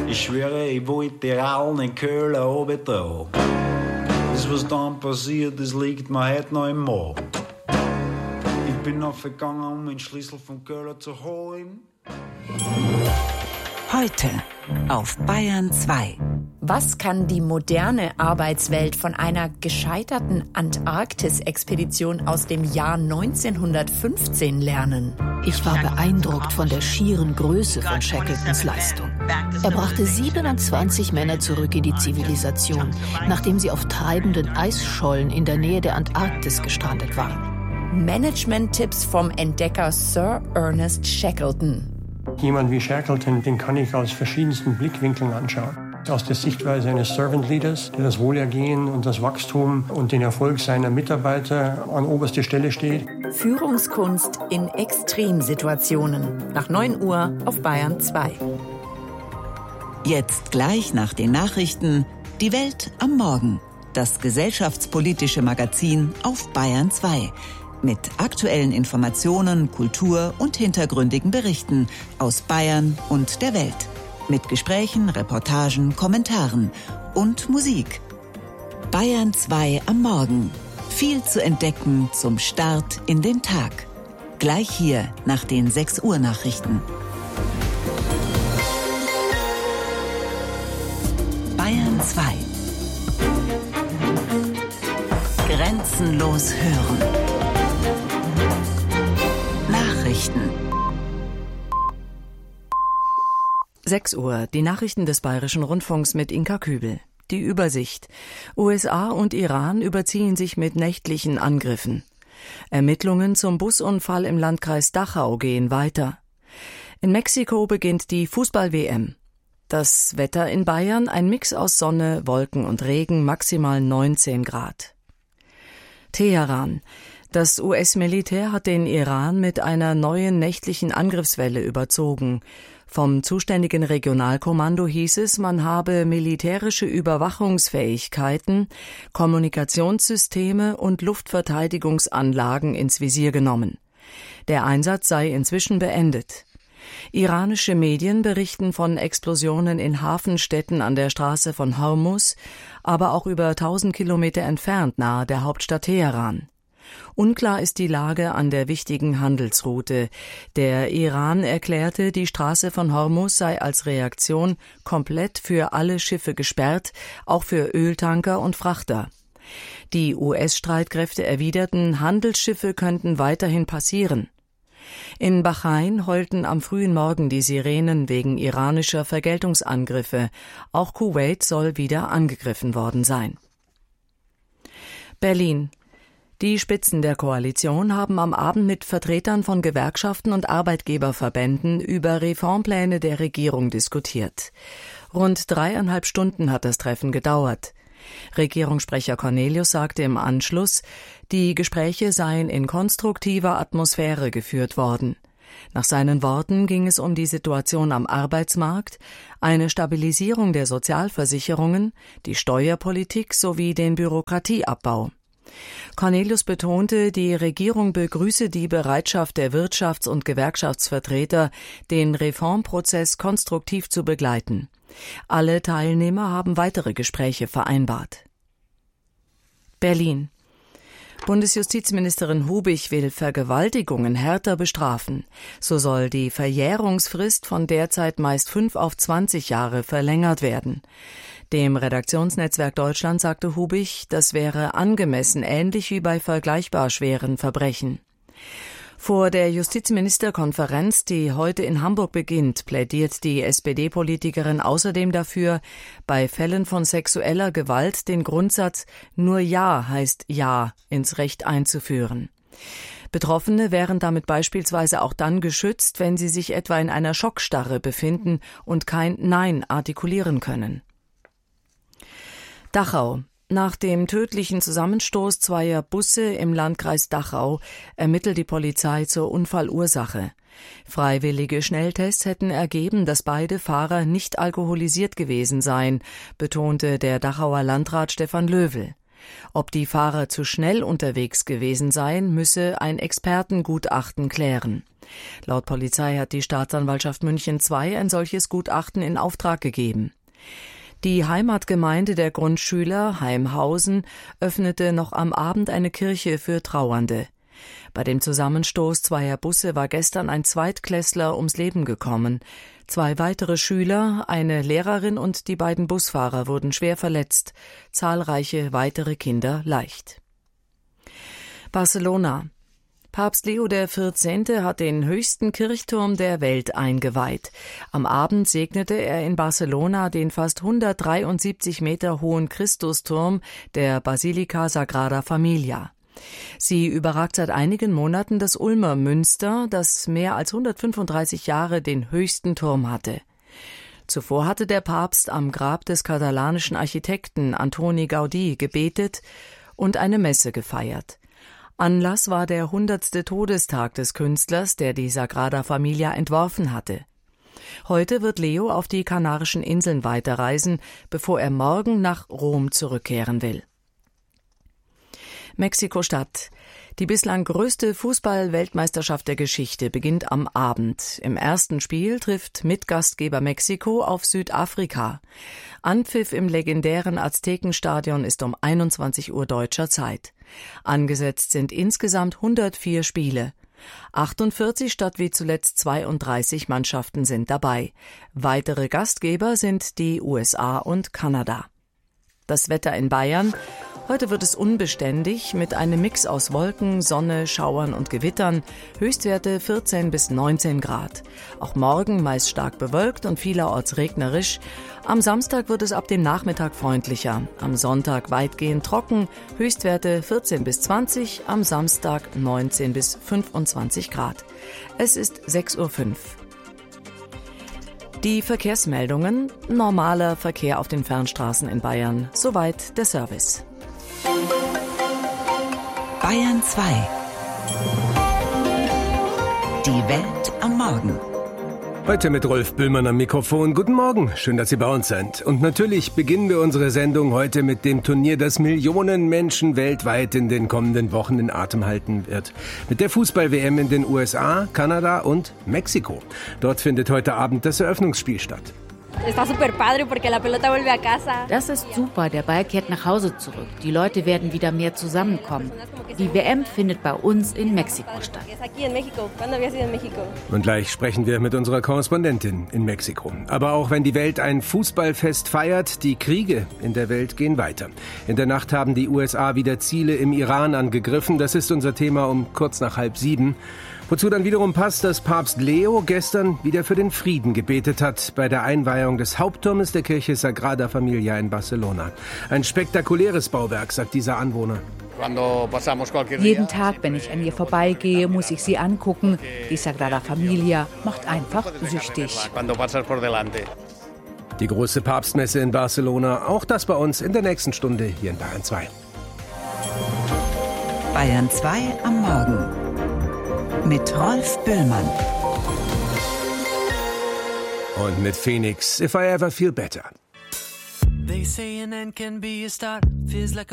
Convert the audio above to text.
Ich schwöre, ich wollte rauchen in Köln oben drauf. Das, was dann passiert, das liegt mir heute noch im Magen. Ich bin noch vergangen, um den Schlüssel von Köln zu holen. Heute auf Bayern 2. Was kann die moderne Arbeitswelt von einer gescheiterten Antarktis-Expedition aus dem Jahr 1915 lernen? Ich war beeindruckt von der schieren Größe von Shackletons Leistung. Er brachte 27 Männer zurück in die Zivilisation, nachdem sie auf treibenden Eisschollen in der Nähe der Antarktis gestrandet waren. Management-Tipps vom Entdecker Sir Ernest Shackleton. Jemand wie Shackleton, den kann ich aus verschiedensten Blickwinkeln anschauen. Aus der Sichtweise eines Servant Leaders, der das Wohlergehen und das Wachstum und den Erfolg seiner Mitarbeiter an oberster Stelle steht. Führungskunst in Extremsituationen. Nach 9 Uhr auf Bayern 2. Jetzt gleich nach den Nachrichten Die Welt am Morgen. Das gesellschaftspolitische Magazin auf Bayern 2. Mit aktuellen Informationen, Kultur und hintergründigen Berichten aus Bayern und der Welt. Mit Gesprächen, Reportagen, Kommentaren und Musik. Bayern 2 am Morgen. Viel zu entdecken zum Start in den Tag. Gleich hier nach den 6 Uhr Nachrichten. Bayern 2. Grenzenlos hören. Nachrichten. 6 Uhr, die Nachrichten des Bayerischen Rundfunks mit Inka Kübel. Die Übersicht. USA und Iran überziehen sich mit nächtlichen Angriffen. Ermittlungen zum Busunfall im Landkreis Dachau gehen weiter. In Mexiko beginnt die Fußball-WM. Das Wetter in Bayern, ein Mix aus Sonne, Wolken und Regen, maximal 19 Grad. Teheran. Das US-Militär hat den Iran mit einer neuen nächtlichen Angriffswelle überzogen. Vom zuständigen Regionalkommando hieß es, man habe militärische Überwachungsfähigkeiten, Kommunikationssysteme und Luftverteidigungsanlagen ins Visier genommen. Der Einsatz sei inzwischen beendet. Iranische Medien berichten von Explosionen in Hafenstädten an der Straße von Hormuz, aber auch über 1000 Kilometer entfernt nahe der Hauptstadt Teheran. Unklar ist die Lage an der wichtigen Handelsroute. Der Iran erklärte, die Straße von Hormuz sei als Reaktion komplett für alle Schiffe gesperrt, auch für Öltanker und Frachter. Die US-Streitkräfte erwiderten, Handelsschiffe könnten weiterhin passieren. In Bahrain heulten am frühen Morgen die Sirenen wegen iranischer Vergeltungsangriffe. Auch Kuwait soll wieder angegriffen worden sein. Berlin. Die Spitzen der Koalition haben am Abend mit Vertretern von Gewerkschaften und Arbeitgeberverbänden über Reformpläne der Regierung diskutiert. Rund 3,5 Stunden hat das Treffen gedauert. Regierungssprecher Cornelius sagte im Anschluss, die Gespräche seien in konstruktiver Atmosphäre geführt worden. Nach seinen Worten ging es um die Situation am Arbeitsmarkt, eine Stabilisierung der Sozialversicherungen, die Steuerpolitik sowie den Bürokratieabbau. Cornelius betonte, die Regierung begrüße die Bereitschaft der Wirtschafts- und Gewerkschaftsvertreter, den Reformprozess konstruktiv zu begleiten. Alle Teilnehmer haben weitere Gespräche vereinbart. Berlin. Bundesjustizministerin Hubich will Vergewaltigungen härter bestrafen. So soll die Verjährungsfrist von derzeit meist 5 auf 20 Jahre verlängert werden. Dem Redaktionsnetzwerk Deutschland sagte Hubich, das wäre angemessen, ähnlich wie bei vergleichbar schweren Verbrechen. Vor der Justizministerkonferenz, die heute in Hamburg beginnt, plädiert die SPD-Politikerin außerdem dafür, bei Fällen von sexueller Gewalt den Grundsatz »Nur Ja heißt Ja« ins Recht einzuführen. Betroffene wären damit beispielsweise auch dann geschützt, wenn sie sich etwa in einer Schockstarre befinden und kein Nein artikulieren können. Dachau. Nach dem tödlichen Zusammenstoß zweier Busse im Landkreis Dachau ermittelt die Polizei zur Unfallursache. Freiwillige Schnelltests hätten ergeben, dass beide Fahrer nicht alkoholisiert gewesen seien, betonte der Dachauer Landrat Stefan Löwel. Ob die Fahrer zu schnell unterwegs gewesen seien, müsse ein Expertengutachten klären. Laut Polizei hat die Staatsanwaltschaft München II ein solches Gutachten in Auftrag gegeben. Die Heimatgemeinde der Grundschüler Heimhausen öffnete noch am Abend eine Kirche für Trauernde. Bei dem Zusammenstoß zweier Busse war gestern ein Zweitklässler ums Leben gekommen. 2 weitere Schüler, eine Lehrerin und die beiden Busfahrer wurden schwer verletzt, zahlreiche weitere Kinder leicht. Barcelona. Papst Leo XIV. Hat den höchsten Kirchturm der Welt eingeweiht. Am Abend segnete er in Barcelona den fast 173 Meter hohen Christusturm der Basilika Sagrada Familia. Sie überragt seit einigen Monaten das Ulmer Münster, das mehr als 135 Jahre den höchsten Turm hatte. Zuvor hatte der Papst am Grab des katalanischen Architekten Antoni Gaudí gebetet und eine Messe gefeiert. Anlass war der 100. Todestag des Künstlers, der die Sagrada Familia entworfen hatte. Heute wird Leo auf die Kanarischen Inseln weiterreisen, bevor er morgen nach Rom zurückkehren will. Mexiko-Stadt. Die bislang größte Fußball-Weltmeisterschaft der Geschichte beginnt am Abend. Im ersten Spiel trifft Mitgastgeber Mexiko auf Südafrika. Anpfiff im legendären Aztekenstadion ist um 21 Uhr deutscher Zeit. Angesetzt sind insgesamt 104 Spiele. 48 statt wie zuletzt 32 Mannschaften sind dabei. Weitere Gastgeber sind die USA und Kanada. Das Wetter in Bayern. Heute wird es unbeständig mit einem Mix aus Wolken, Sonne, Schauern und Gewittern, Höchstwerte 14 bis 19 Grad. Auch morgen meist stark bewölkt und vielerorts regnerisch. Am Samstag wird es ab dem Nachmittag freundlicher. Am Sonntag weitgehend trocken, Höchstwerte 14 bis 20, am Samstag 19 bis 25 Grad. Es ist 6:05 Uhr. Die Verkehrsmeldungen, normaler Verkehr auf den Fernstraßen in Bayern. Soweit der Service. Bayern 2. Die Welt am Morgen. Heute mit Rolf Böhlmann am Mikrofon. Guten Morgen, schön, dass Sie bei uns sind. Und natürlich beginnen wir unsere Sendung heute mit dem Turnier, das Millionen Menschen weltweit in den kommenden Wochen in Atem halten wird. Mit der Fußball-WM in den USA, Kanada und Mexiko. Dort findet heute Abend das Eröffnungsspiel statt. Das ist super, der Ball kehrt nach Hause zurück. Die Leute werden wieder mehr zusammenkommen. Die WM findet bei uns in Mexiko statt. Und gleich sprechen wir mit unserer Korrespondentin in Mexiko. Aber auch wenn die Welt ein Fußballfest feiert, die Kriege in der Welt gehen weiter. In der Nacht haben die USA wieder Ziele im Iran angegriffen. Das ist unser Thema um kurz nach 6:30. Wozu dann wiederum passt, dass Papst Leo gestern wieder für den Frieden gebetet hat bei der Einweihung des Hauptturmes der Kirche Sagrada Familia in Barcelona. Ein spektakuläres Bauwerk, sagt dieser Anwohner. Jeden Tag, wenn ich an ihr vorbeigehe, muss ich sie angucken. Die Sagrada Familia macht einfach süchtig. Die große Papstmesse in Barcelona, auch das bei uns in der nächsten Stunde hier in Bayern 2. Bayern 2 am Morgen. Mit Rolf Böhlmann. Und mit Phoenix, If I Ever Feel Better. They say an end can be a start, feels like